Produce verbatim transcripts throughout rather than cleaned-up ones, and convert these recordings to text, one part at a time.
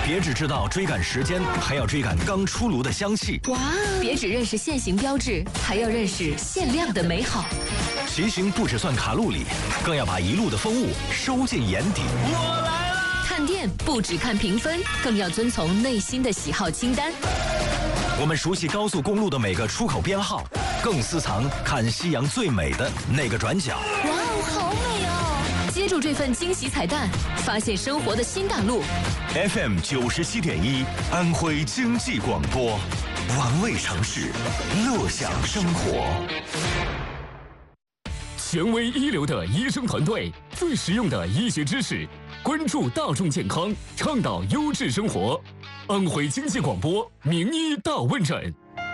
别只知道追赶时间，还要追赶刚出炉的香气。 哇！别只认识限行标志，还要认识限量的美好。 骑行不只算卡路里，更要把一路的风物收进眼底。 我来了！看店不只看评分，更要遵从内心的喜好清单。 我们熟悉高速公路的每个出口编号，更私藏看夕阳最美的那个转角。 哇哦，好美哦！接住这份惊喜彩蛋，发现生活的新大陆。 F M 九十七点一，安徽经济广播，玩味城市，乐享生活。 权威一流的医生团队，最实用的医学知识，关注大众健康，倡导优质生活。安徽经济广播名医大问诊。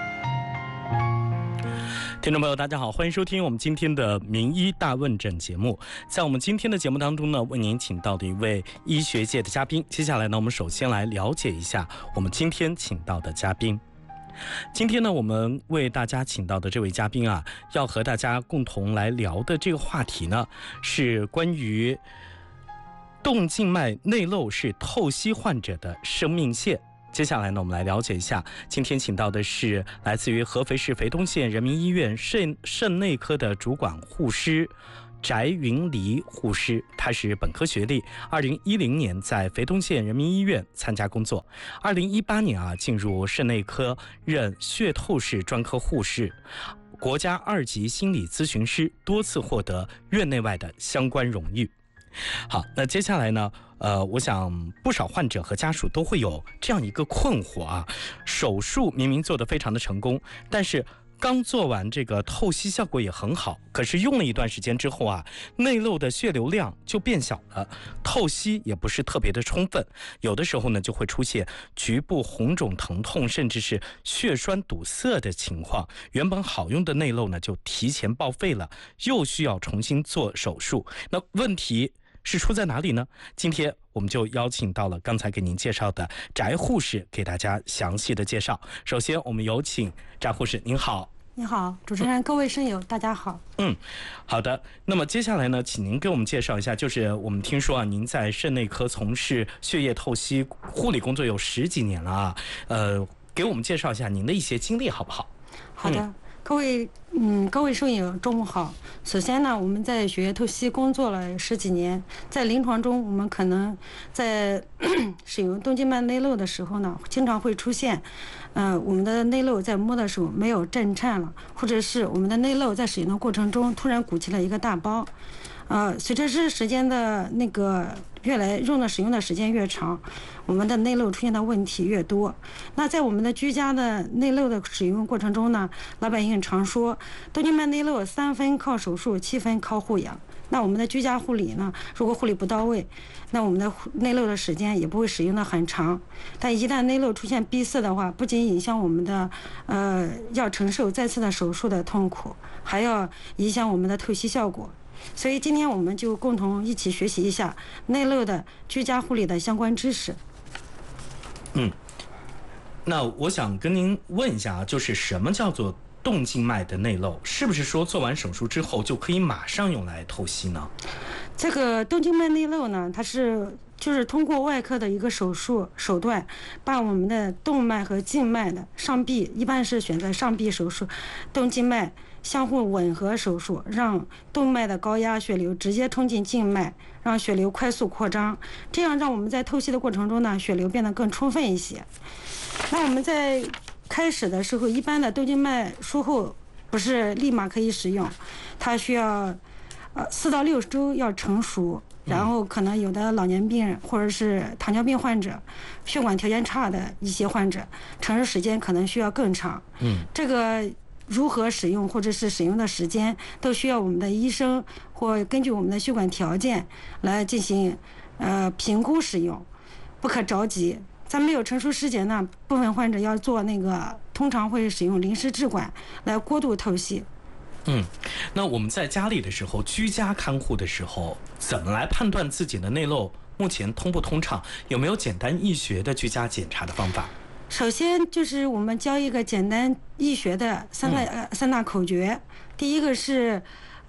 听众朋友大家好，欢迎收听我们今天的名医大问诊节目。在我们今天的节目当中呢，为您请到的一位医学界的嘉宾。接下来呢，我们首先来了解一下我们今天请到的嘉宾。今天呢，我们为大家请到的这位嘉宾啊，要和大家共同来聊的这个话题呢，是关于动静脉内瘘是透析患者的生命线。接下来呢，我们来了解一下，今天请到的是来自于合肥市肥东县人民医院肾肾内科的主管护师翟云黎护士，他是本科学历，二零一零年在肥东县人民医院参加工作，二零一八年啊进入肾内科任血透室专科护士，国家二级心理咨询师，多次获得院内外的相关荣誉。好，那接下来呢，呃，我想不少患者和家属都会有这样一个困惑啊，手术明明做得非常的成功，但是刚做完这个透析效果也很好，可是用了一段时间之后啊，内瘘的血流量就变小了，透析也不是特别的充分，有的时候呢就会出现局部红肿疼痛，甚至是血栓堵塞的情况，原本好用的内瘘呢就提前报废了，又需要重新做手术。那问题是出在哪里呢？今天我们就邀请到了刚才给您介绍的翟护士，给大家详细的介绍。首先我们有请翟护士。您好。 你好，主持人、嗯、各位声友大家好。 嗯，好的。那么接下来呢，请您给我们介绍一下，就是我们听说啊，您在肾内科从事血液透析护理工作有十几年了啊，呃，给我们介绍一下您的一些经历好不好？ 好的。 嗯各位，嗯，各位摄友，中午好。首先呢，我们在血液透析工作了十几年，在临床中，我们可能在使用动静脉内瘘的时候呢，经常会出现，呃，我们的内瘘在摸的时候没有震颤了，或者是我们的内瘘在使用的过程中突然鼓起了一个大包。呃，随着是时间的那个越来用的使用的时间越长，我们的内瘘出现的问题越多。那在我们的居家的内瘘的使用过程中呢，老百姓常说动静脉内瘘三分靠手术，七分靠护养。那我们的居家护理呢，如果护理不到位，那我们的内瘘的时间也不会使用的很长。但一旦内瘘出现闭塞的话，不仅影响我们的呃要承受再次的手术的痛苦，还要影响我们的透析效果。所以今天我们就共同一起学习一下内瘘的居家护理的相关知识。 嗯，那我想跟您问一下啊，就是什么叫做动静脉的内瘘？是不是说做完手术之后就可以马上用来透析呢？ 这个动静脉内瘘呢，它是就是通过外科的一个手术手段，把我们的动脉和静脉的上壁，一般是选择上壁手术，动静脉相互吻合手术，让动脉的高压血流直接冲进静脉，让血流快速扩张，这样让我们在透析的过程中呢，血流变得更充分一些。那我们在开始的时候，一般的动静脉术后不是立马可以使用，它需要呃四到六周要成熟。然后可能有的老年病人或者是糖尿病患者，血管条件差的一些患者，成熟时间可能需要更长。 嗯， 这个如何使用或者是使用的时间，都需要我们的医生或根据我们的血管条件来进行呃评估使用，不可着急。在没有成熟时节呢，部分患者要做那个，通常会使用临时置管来过度透析。 嗯，那我们在家里的时候，居家看护的时候，怎么来判断自己的内瘘目前通不通畅？有没有简单易学的居家检查的方法？ 首先就是我们教一个简单易学的三大、嗯、三大口诀。第一个是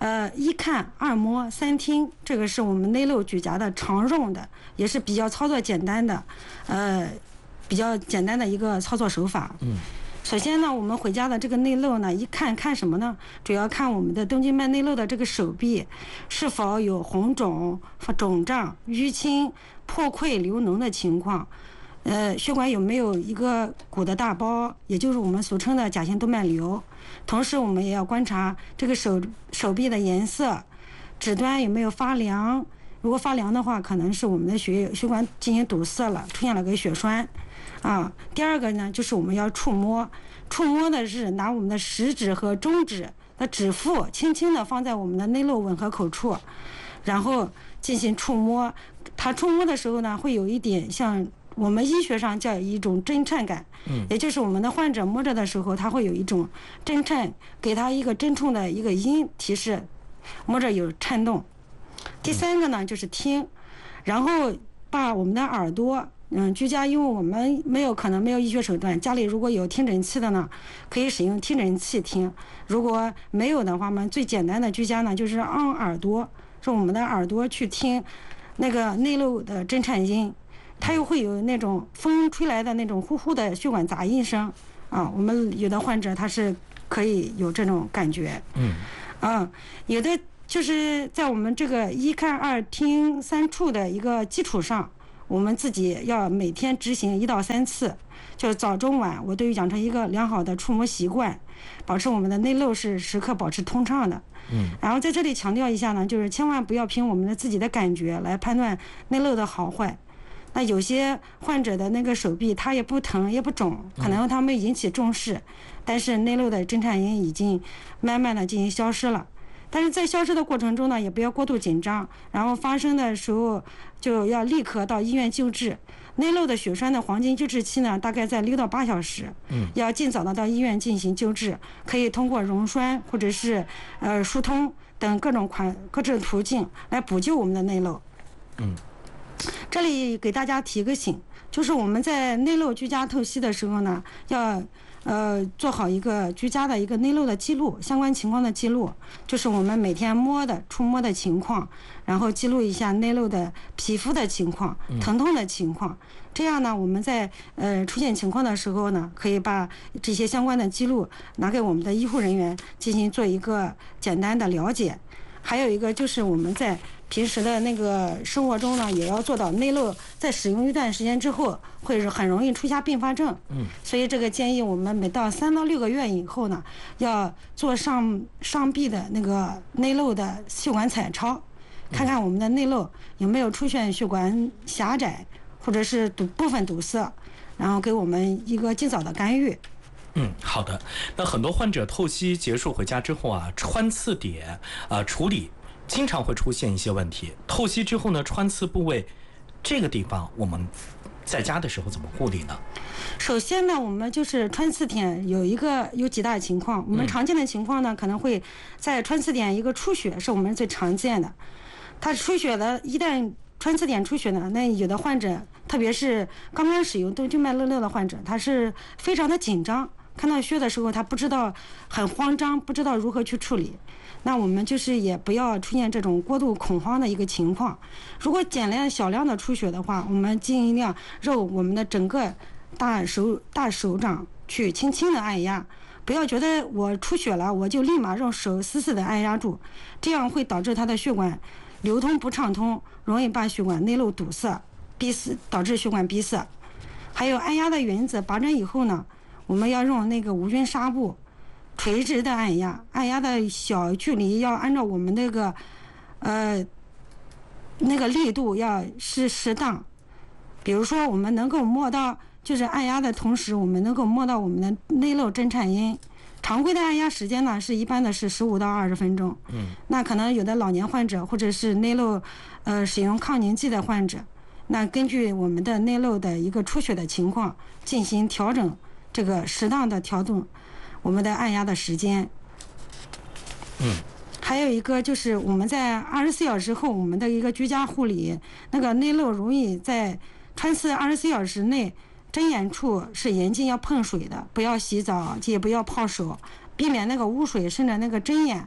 呃，一看二摸三听，这个是我们内漏举夹的常用的，也是比较操作简单的，呃，比较简单的一个操作手法。 嗯。 首先呢，我们回家的这个内漏呢，一看看什么呢？主要看我们的动静脉内漏的这个手臂是否有红肿、肿胀、淤青、破溃、流脓的情况，呃，血管有没有一个鼓的大包，也就是我们俗称的甲型动脉瘤。同时，我们也要观察这个手手臂的颜色，指端有没有发凉。如果发凉的话，可能是我们的血血管进行堵塞了，出现了个血栓。啊，第二个呢，就是我们要触摸，触摸的是拿我们的食指和中指的指腹轻轻地放在我们的内漏吻合口处，然后进行触摸。它触摸的时候呢，会有一点像我们医学上叫一种震颤感，嗯，也就是我们的患者摸着的时候，他会有一种震颤，给他一个震冲的一个音提示，摸着有颤动。第三个呢，就是听，然后把我们的耳朵。嗯，居家因为我们没有可能没有医学手段，家里如果有听诊器的呢，可以使用听诊器听；如果没有的话，我们最简单的居家呢，就是按耳朵，用我们的耳朵去听那个内漏的震颤音，它又会有那种风吹来的那种呼呼的血管杂音声啊。我们有的患者他是可以有这种感觉，嗯，啊，有的就是在我们这个一看二听三触的一个基础上。我们自己要每天执行一到三次，就是早中晚，我都养成一个良好的触摸习惯，保持我们的内漏是时刻保持通畅的。嗯，然后在这里强调一下呢，就是千万不要凭我们的自己的感觉来判断内漏的好坏。那有些患者的那个手臂他也不疼也不肿，可能他没引起重视，但是内漏的震颤音已经慢慢的进行消失了。但是在消失的过程中呢，也不要过度紧张，然后发生的时候就要立刻到医院救治。内漏的血栓的黄金救治期呢，大概在六到八小时，嗯，要尽早的到医院进行救治，可以通过溶栓或者是呃疏通等各种款各种途径来补救我们的内漏。嗯，这里给大家提个醒，就是我们在内漏居家透析的时候呢，要。呃，做好一个居家的一个内漏的记录，相关情况的记录，就是我们每天摸的、触摸的情况，然后记录一下内漏的皮肤的情况、疼痛的情况。这样呢，我们在呃出现情况的时候呢，可以把这些相关的记录拿给我们的医护人员进行做一个简单的了解。还有一个就是我们在平时的那个生活中呢，也要做到内漏在使用一段时间之后，会是很容易出现并发症。嗯，所以这个建议我们每到三到六个月以后呢，要做上上臂的那个内漏的血管彩超，看看我们的内漏有没有出现血管狭窄或者是堵部分堵塞，然后给我们一个尽早的干预。 嗯，好的。那很多患者透析结束回家之后啊，穿刺点啊、呃、处理经常会出现一些问题。透析之后呢，穿刺部位这个地方我们在家的时候怎么护理呢？ 首先呢，我们就是穿刺点有一个有几大情况，我们常见的情况呢，可能会在穿刺点一个出血是我们最常见的。它出血了，一旦穿刺点出血呢，那有的患者，特别是刚刚使用动静脉漏漏的患者，他是非常的紧张。看到血的时候，他不知道，很慌张，不知道如何去处理。那我们就是也不要出现这种过度恐慌的一个情况。如果减量小量的出血的话，我们尽量肉我们的整个大手大手掌去轻轻的按压，不要觉得我出血了，我就立马用手死死的按压住，这样会导致它的血管流通不畅通，容易把血管内漏堵塞，闭塞，导致血管闭塞。还有按压的原则，拔针以后呢，我们要用那个无菌纱布垂直的按压，按压的小距离要按照我们那个呃那个力度要是适当。比如说我们能够摸到，就是按压的同时我们能够摸到我们的内漏震颤音。常规的按压时间呢，是一般的是十五到二十分钟。嗯，那可能有的老年患者或者是内漏呃使用抗凝剂的患者，那根据我们的内漏的一个出血的情况进行调整，这个适当的调动我们的按压的时间。嗯，还有一个就是我们在二十四小时后，我们的一个居家护理，那个内漏容易在穿刺二十四小时内，针眼处是严禁要碰水的，不要洗澡，也不要泡手，避免那个污水顺着那个针眼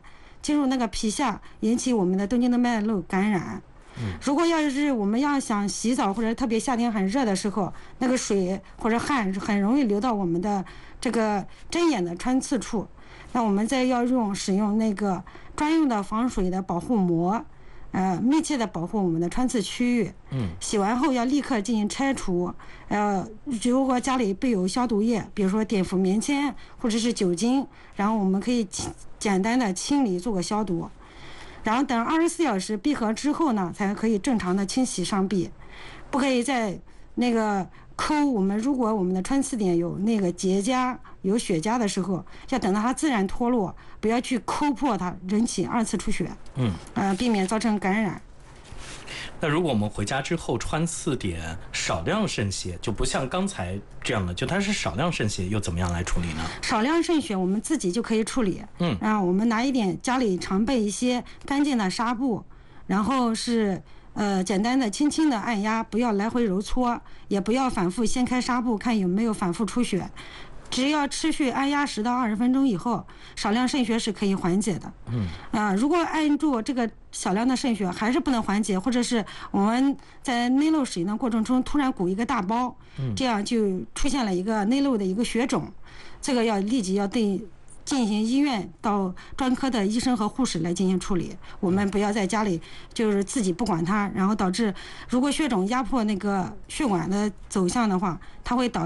进入那个皮下，引起我们的动静脉瘘感染。如果要是我们要想洗澡，或者特别夏天很热的时候，那个水或者汗很容易流到我们的这个针眼的穿刺处，那我们再要用使用那个专用的防水的保护膜，呃，密切的保护我们的穿刺区域。嗯，洗完后要立刻进行拆除。呃，如果家里备有消毒液，比如说碘伏棉签或者是酒精，然后我们可以简单的清理做个消毒。然后等二十四小时闭合之后呢，才可以正常的清洗上壁，不可以在那个抠我们，如果我们的穿刺点有那个结痂、有血痂的时候，要等到它自然脱落，不要去抠破它，引起二次出血，嗯，呃，避免造成感染。 那如果我们回家之后穿刺点少量渗血，就不像刚才这样的，就它是少量渗血，又怎么样来处理呢？ 少量渗血我们自己就可以处理。嗯，啊，我们拿一点家里常备一些干净的纱布，然后是呃简单的轻轻的按压，不要来回揉搓，也不要反复掀开纱布看有没有反复出血。只要持续按压十到二十分钟以后，少量渗血是可以缓解的。嗯，啊，如果按住这个小量的渗血还是不能缓解，或者是我们在内瘘使用的过程中突然鼓一个大包，这样就出现了一个内瘘的一个血肿，这个要立即要对进行医院到专科的医生和护士来进行处理。我们不要在家里就是自己不管它，然后导致如果血肿压迫那个血管的走向的话，它会导